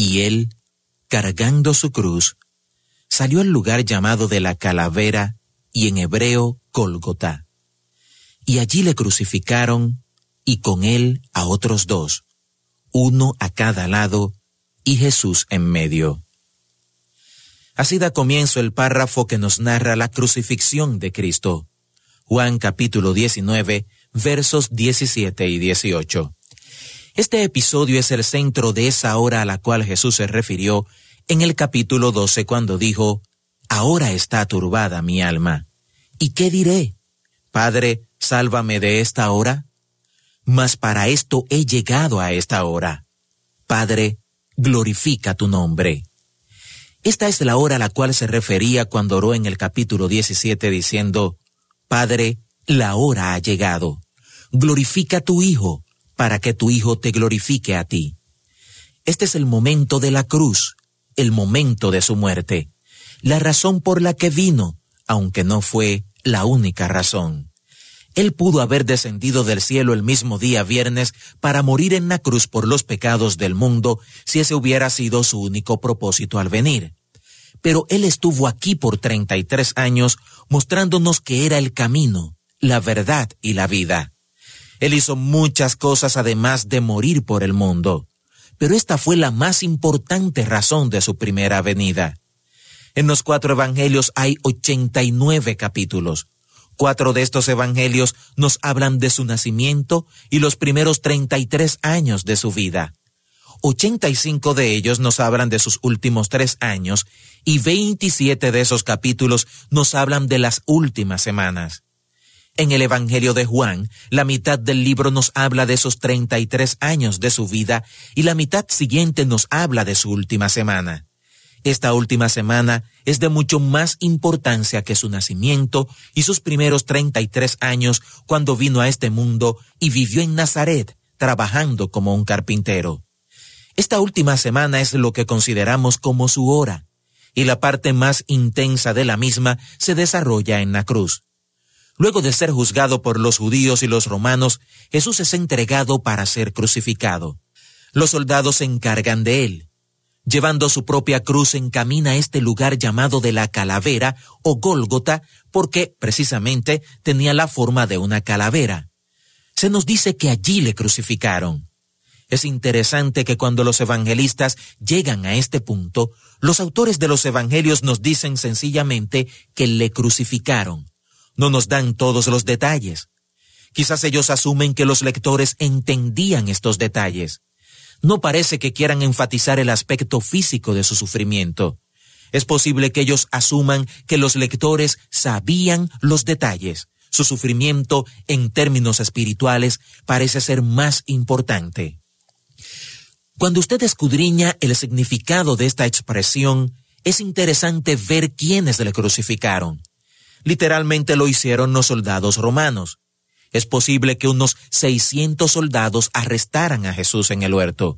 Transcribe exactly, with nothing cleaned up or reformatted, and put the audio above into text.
Y él, cargando su cruz, salió al lugar llamado de la calavera, y en hebreo Gólgota. Y allí le crucificaron, y con él a otros dos, uno a cada lado, y Jesús en medio. Así da comienzo el párrafo que nos narra la crucifixión de Cristo. Juan capítulo diecinueve, versos diecisiete y dieciocho. Este episodio es el centro de esa hora a la cual Jesús se refirió en el capítulo doce cuando dijo: «Ahora está turbada mi alma. ¿Y qué diré? Padre, sálvame de esta hora. Mas para esto he llegado a esta hora. Padre, glorifica tu nombre». Esta es la hora a la cual se refería cuando oró en el capítulo diecisiete diciendo: «Padre, la hora ha llegado. Glorifica a tu Hijo, para que tu Hijo te glorifique a ti». Este es el momento de la cruz, el momento de su muerte, la razón por la que vino, aunque no fue la única razón. Él pudo haber descendido del cielo el mismo día viernes para morir en la cruz por los pecados del mundo, si ese hubiera sido su único propósito al venir. Pero Él estuvo aquí por treinta y tres años, mostrándonos que era el camino, la verdad y la vida. Él hizo muchas cosas además de morir por el mundo, pero esta fue la más importante razón de su primera venida. En los cuatro evangelios hay ochenta y nueve capítulos. Cuatro de estos evangelios nos hablan de su nacimiento y los primeros treinta y tres años de su vida. ochenta y cinco de ellos nos hablan de sus últimos tres años y veintisiete de esos capítulos nos hablan de las últimas semanas. En el Evangelio de Juan, la mitad del libro nos habla de esos treinta y tres años de su vida y la mitad siguiente nos habla de su última semana. Esta última semana es de mucho más importancia que su nacimiento y sus primeros treinta y tres años cuando vino a este mundo y vivió en Nazaret, trabajando como un carpintero. Esta última semana es lo que consideramos como su hora, y la parte más intensa de la misma se desarrolla en la cruz. Luego de ser juzgado por los judíos y los romanos, Jesús es entregado para ser crucificado. Los soldados se encargan de él. Llevando su propia cruz encamina a este lugar llamado de la calavera o Gólgota, porque precisamente tenía la forma de una calavera. Se nos dice que allí le crucificaron. Es interesante que cuando los evangelistas llegan a este punto, los autores de los evangelios nos dicen sencillamente que le crucificaron. No nos dan todos los detalles. Quizás ellos asumen que los lectores entendían estos detalles. No parece que quieran enfatizar el aspecto físico de su sufrimiento. Es posible que ellos asuman que los lectores sabían los detalles. Su sufrimiento, en términos espirituales, parece ser más importante. Cuando usted escudriña el significado de esta expresión, es interesante ver quiénes le crucificaron. Literalmente lo hicieron los soldados romanos. Es posible que unos seiscientos soldados arrestaran a Jesús en el huerto.